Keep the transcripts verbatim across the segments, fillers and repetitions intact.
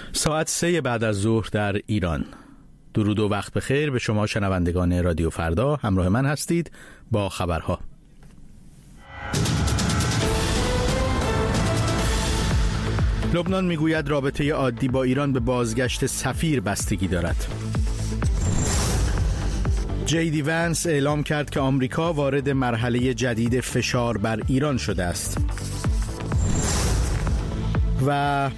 ساعت سه بعد از ظهر در ایران. درود و وقت بخیر به شما شنوندگان رادیو فردا. همراه من هستید با خبرها. لبنان میگوید رابطه عادی با ایران به بازگشت سفیر بستگی دارد. جی دی ونس اعلام کرد که آمریکا وارد مرحله جدید فشار بر ایران شده است. و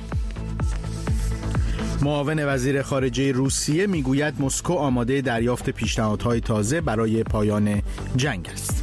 معاون وزیر خارجه روسیه میگوید مسکو آماده دریافت پیشنهادهای تازه برای پایان جنگ است.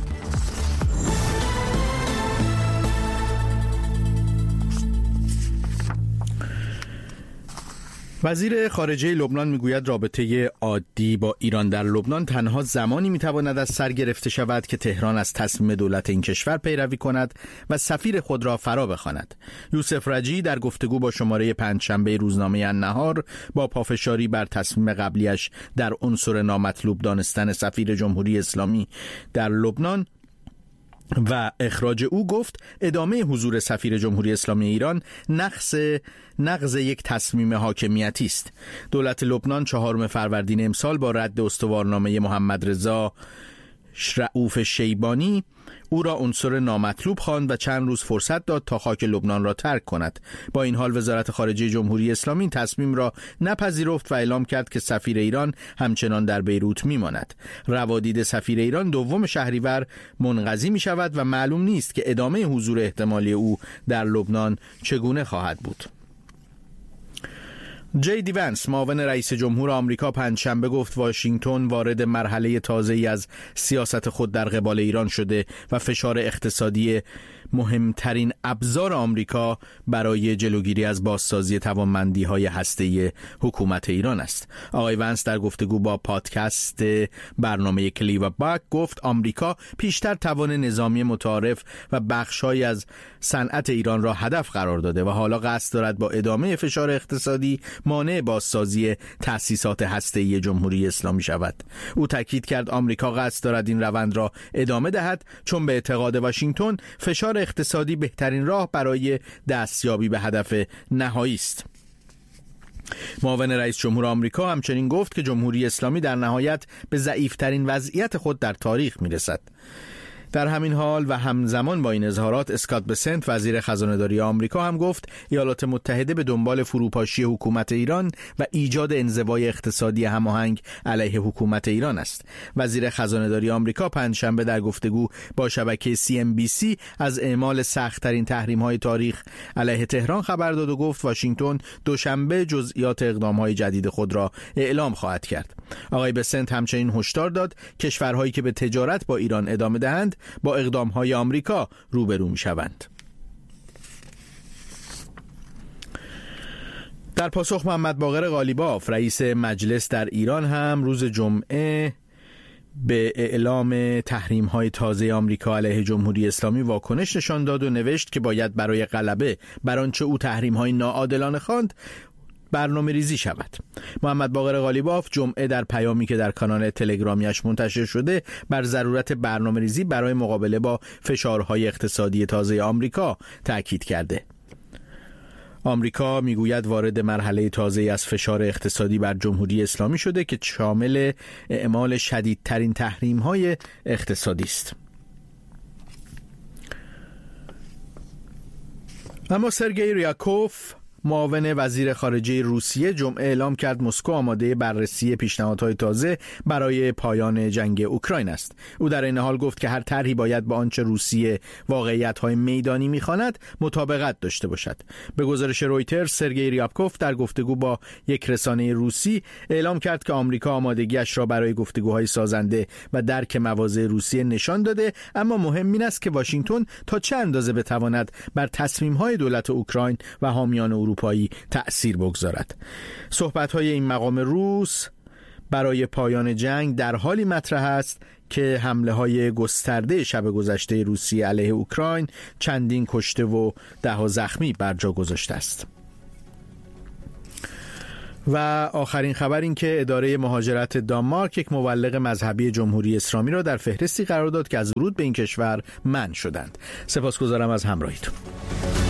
وزیر خارجه لبنان میگوید رابطه عادی با ایران در لبنان تنها زمانی میتواند از سر گرفته شود که تهران از تصمیم دولت این کشور پیروی کند و سفیر خود را فرا بخواند. یوسف رجی در گفتگو با شماره پنجشنبه روزنامه النهار با پافشاری بر تصمیم قبلیش در عنصر نامطلوب دانستن سفیر جمهوری اسلامی در لبنان و اخراج او گفت ادامه حضور سفیر جمهوری اسلامی ایران نقض نقض یک تصمیم حاکمیتی است. دولت لبنان چهارم فروردین امسال با رد استوارنامه محمد رضا رؤوف شیبانی او را عنصر نامطلوب خواند و چند روز فرصت داد تا خاک لبنان را ترک کند. با این حال وزارت خارجه جمهوری اسلامی تصمیم را نپذیرفت و اعلام کرد که سفیر ایران همچنان در بیروت میماند. روادید سفیر ایران دوم شهریور منقضی می شود و معلوم نیست که ادامه حضور احتمالی او در لبنان چگونه خواهد بود. جی دی ونس معاون رئیس جمهور آمریکا پنجشنبه گفت واشنگتن وارد مرحله تازه‌ای از سیاست خود در قبال ایران شده و فشار اقتصادی مهمترین ابزار آمریکا برای جلوگیری از بازسازی توانمندی‌های هسته‌ای حکومت ایران است. آقای ونس در گفتگو با پادکست برنامه کلیو باک گفت آمریکا پیشتر توان نظامی متعارف و بخش‌هایی از صنعت ایران را هدف قرار داده و حالا قصد دارد با ادامه فشار اقتصادی مانع بازسازی تأسیسات هسته‌ای جمهوری اسلامی شود. او تاکید کرد آمریکا قصد دارد این روند را ادامه دهد چون به اعتقاد واشنگتن فشار اقتصادی بهترین راه برای دستیابی به هدف نهایی است. معاون رئیس جمهور آمریکا همچنین گفت که جمهوری اسلامی در نهایت به ضعیف‌ترین وضعیت خود در تاریخ می‌رسد. در همین حال و همزمان با این اظهارات اسکات بسنت وزیر خزانه‌داری آمریکا هم گفت ایالات متحده به دنبال فروپاشی حکومت ایران و ایجاد انزوای اقتصادی هماهنگ علیه حکومت ایران است. وزیر خزانه‌داری آمریکا پنجشنبه در گفتگو با شبکه سی ام بی سی از اعمال سخت‌ترین تحریم‌های تاریخ علیه تهران خبر داد و گفت واشنگتن دوشنبه جزئیات اقدام‌های جدید خود را اعلام خواهد کرد. آقای بسنت همچنین هشدار داد کشورهایی که به تجارت با ایران ادامه دهند با اقدام‌های آمریکا روبرو می‌شوند. در پاسخ محمد باقر قالیباف رئیس مجلس در ایران هم روز جمعه به اعلام تحریم‌های تازه آمریکا علیه جمهوری اسلامی واکنش نشان داد و نوشت که باید برای غلبه بر آنچه او تحریم‌های ناعادلانه خواند برنامه ریزی شود. محمد باقر قالیباف جمعه در پیامی که در کانال تلگرامیش منتشر شده بر ضرورت برنامه ریزی برای مقابله با فشارهای اقتصادی تازه آمریکا تاکید کرده. آمریکا میگوید وارد مرحله تازه‌ای از فشار اقتصادی بر جمهوری اسلامی شده که شامل اعمال شدیدترین تحریم‌های اقتصادی است. اما سرگئی ریاکوف معاون وزیر خارجه روسیه جمعه اعلام کرد مسکو آماده بررسی پیشنهادهای تازه برای پایان جنگ اوکراین است. او در این حال گفت که هر طرحی باید با آنچه روسیه واقعیت‌های میدانی می‌خواند مطابقت داشته باشد. به گزارش رویترز سرگئی ریابکوف در گفتگو با یک رسانه روسی اعلام کرد که آمریکا آمادگیش را برای گفتگوهای سازنده و درک مواضع روسیه نشان داده، اما مهم این است که واشنگتن تا چه اندازه بتواند بر تصمیم‌های دولت اوکراین و حامیان اروپایی تأثیر بگذارد. صحبت‌های این مقام روس برای پایان جنگ در حالی مطرح است که حمله‌های گسترده شب گذشته روسیه علیه اوکراین چندین کشته و ده‌ها زخمی بر جا گذاشته است. و آخرین خبر این که اداره مهاجرت دانمارک یک مبلغ مذهبی جمهوری اسلامی را در فهرستی قرار داد که از ورود به این کشور منع شدند. سپاسگزارم از همراهیتون.